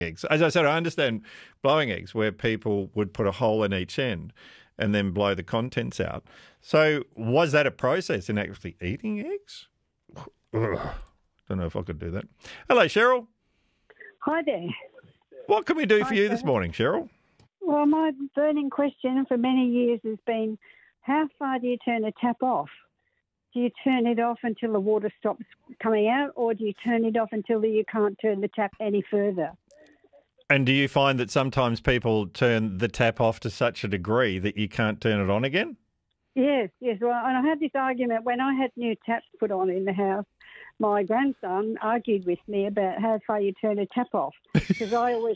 eggs. As I said, I understand blowing eggs where people would put a hole in each end and then blow the contents out. So was that a process in actually eating eggs? Ugh. Don't know if I could do that. Hello, Cheryl. Hi there. What can we do for Hi, you sir. this morning, Cheryl? Well, my burning question for many years has been, how far do you turn a tap off? Do you turn it off until the water stops coming out, or do you turn it off until you can't turn the tap any further? And do you find that sometimes people turn the tap off to such a degree that you can't turn it on again? Yes. Well, and I had this argument when I had new taps put on in the house. My grandson argued with me about how far you turn a tap off, because I always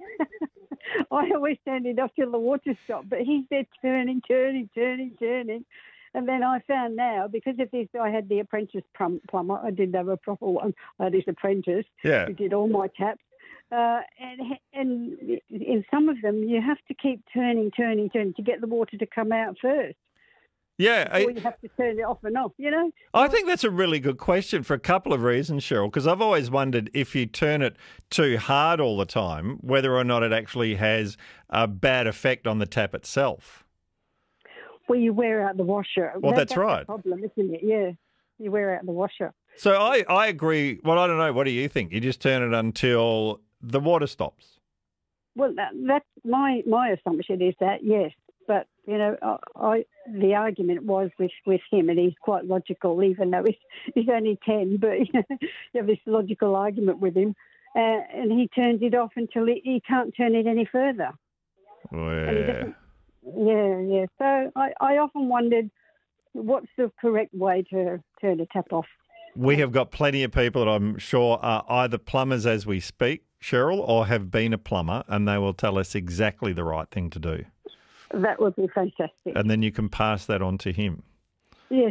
turned it off till the water stopped. But he said turning. And then I found now, because of this, I had the apprentice plumber. I didn't have a proper one. I had his apprentice who did all my taps. And in some of them, you have to keep turning to get the water to come out first. Yeah. Or you have to turn it off and off, you know? I think that's a really good question for a couple of reasons, Cheryl, because I've always wondered if you turn it too hard all the time, whether or not it actually has a bad effect on the tap itself. Well, you wear out the washer. Well, that's right. The problem, isn't it? Yeah, you wear out the washer. So I agree. Well, I don't know. What do you think? You just turn it until the water stops? Well, that's my assumption is that, yes. But, you know, the argument was with him, and he's quite logical, even though he's only 10, but you have this logical argument with him, and he turns it off until he can't turn it any further. Yeah. Yeah. So I often wondered, what's the correct way to turn a tap off? We have got plenty of people that I'm sure are either plumbers as we speak, Cheryl, or have been a plumber, and they will tell us exactly the right thing to do. That would be fantastic. And then you can pass that on to him. Yes.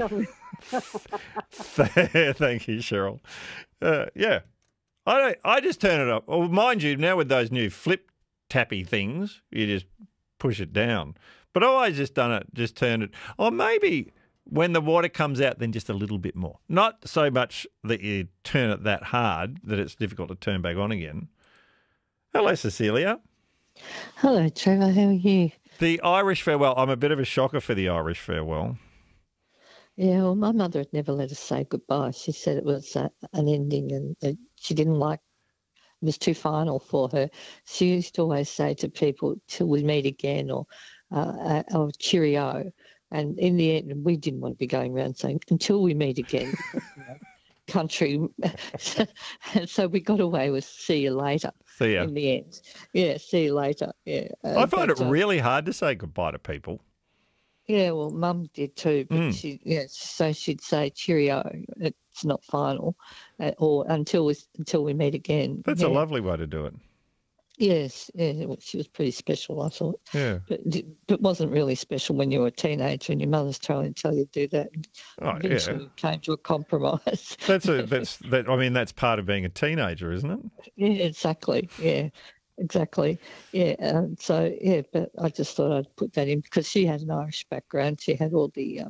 Thank you, Cheryl. Yeah. I just turn it up. Well, mind you, now with those new flip tappy things, you just push it down. But I've always just done it, just turned it. Or maybe when the water comes out, then just a little bit more. Not so much that you turn it that hard that it's difficult to turn back on again. Hello, Cecilia. Hello, Trevor. How are you? The Irish farewell. I'm a bit of a shocker for the Irish farewell. Yeah, well, my mother had never let us say goodbye. She said it was an ending, and she didn't like it was too final for her. She used to always say to people, "Till we meet again," or "Cheerio." And in the end, we didn't want to be going around saying, "Until we meet again." Country. And so we got away with "see you later." See ya. In the end. Yeah, see you later. Yeah. I find it really hard to say goodbye to people. Yeah, well, Mum did too, but so she'd say cheerio. It's not final, or until we meet again. That's a lovely way to do it. Yes, yeah, well, she was pretty special, I thought. Yeah, but it wasn't really special when you were a teenager and your mother's trying to tell you to do that. Eventually, we came to a compromise. That's part of being a teenager, isn't it? Yeah, exactly. Yeah. Exactly. Yeah. But I just thought I'd put that in because she had an Irish background. She had all the,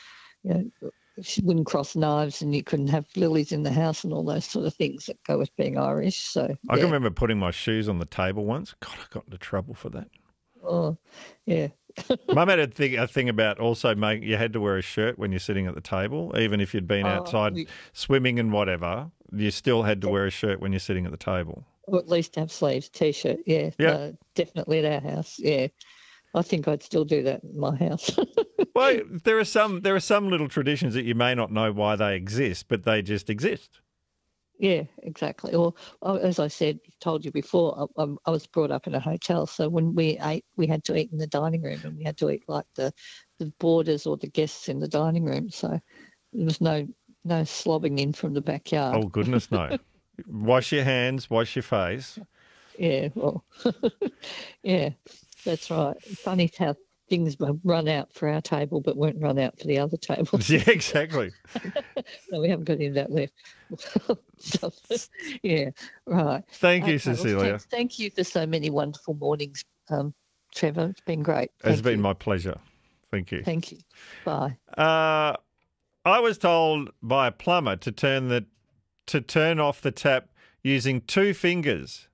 she wouldn't cross knives and you couldn't have lilies in the house and all those sort of things that go with being Irish. So I can remember putting my shoes on the table once. God, I got into trouble for that. Oh, yeah. Mum had a thing about also you had to wear a shirt when you're sitting at the table, even if you'd been outside swimming and whatever. You still had to wear a shirt when you're sitting at the table. Or at least have sleeves, T-shirt, yeah. Definitely at our house, yeah. I think I'd still do that in my house. Well, there are some little traditions that you may not know why they exist, but they just exist. Yeah, exactly. Or as I told you before, I was brought up in a hotel, so when we ate, we had to eat in the dining room, and we had to eat like the boarders or the guests in the dining room. So there was no slobbing in from the backyard. Oh goodness, no. Wash your hands, wash your face. Yeah, well, yeah, that's right. Funny how things run out for our table but weren't run out for the other tables. Yeah, exactly. No, we haven't got any of that left. Yeah, right. Thank you, Cecilia. Well, thank you for so many wonderful mornings, Trevor. It's been great. It's been my pleasure. Thank you. Thank you. Bye. I was told by a plumber to turn off the tap using 2 fingers